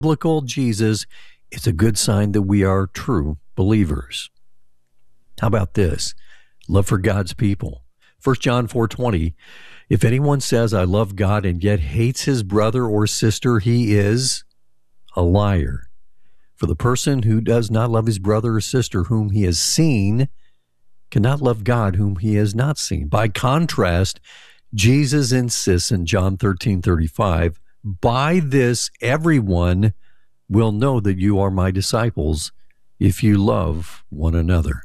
biblical Jesus, it's a good sign that we are true believers. How about this? Love for God's people. 1 John 4:20, if anyone says, I love God and yet hates his brother or sister, he is a liar. For the person who does not love his brother or sister whom he has seen cannot love God whom he has not seen. By contrast, Jesus insists in John 13:35, by this everyone will know that you are my disciples if you love one another.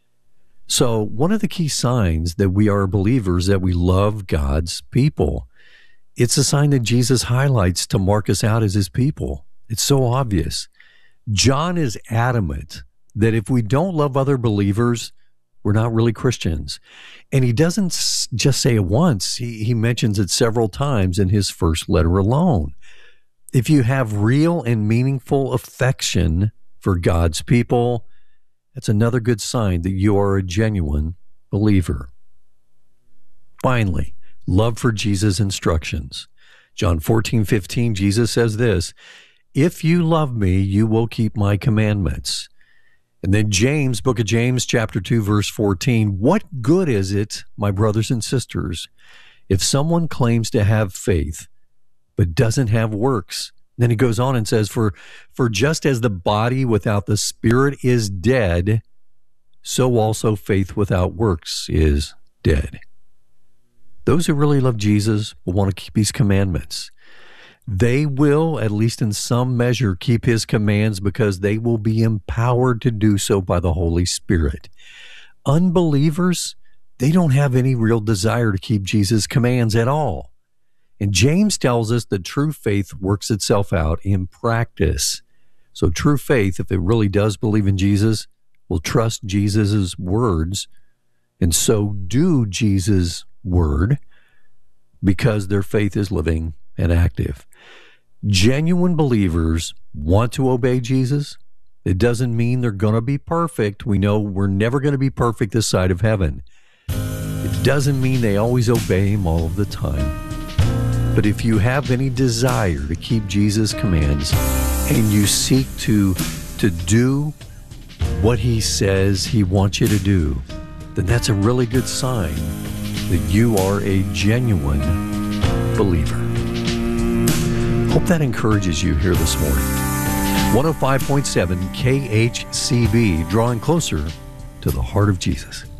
So one of the key signs that we are believers, that we love God's people. It's a sign that Jesus highlights to mark us out as his people. It's so obvious. John is adamant that if we don't love other believers, we're not really Christians. And he doesn't just say it once. He mentions it several times in his first letter alone. If you have real and meaningful affection for God's people, that's another good sign that you are a genuine believer. Finally, love for Jesus' instructions. John 14:15, Jesus says this, if you love me, you will keep my commandments. And then James, book of James, chapter 2, verse 14, what good is it, my brothers and sisters, if someone claims to have faith but doesn't have works? Then he goes on and says, for just as the body without the spirit is dead, so also faith without works is dead. Those who really love Jesus will want to keep his commandments. They will, at least in some measure, keep his commands because they will be empowered to do so by the Holy Spirit. Unbelievers, they don't have any real desire to keep Jesus' commands at all. And James tells us that true faith works itself out in practice. So true faith, if it really does believe in Jesus, will trust Jesus' words and so do Jesus' word because their faith is living and active. Genuine believers want to obey Jesus. It doesn't mean they're going to be perfect. We know we're never going to be perfect this side of heaven. It doesn't mean they always obey him all of the time. But if you have any desire to keep Jesus' commands and you seek to do what he says he wants you to do, then that's a really good sign that you are a genuine believer. Hope that encourages you here this morning. 105.7 KHCB, drawing closer to the heart of Jesus.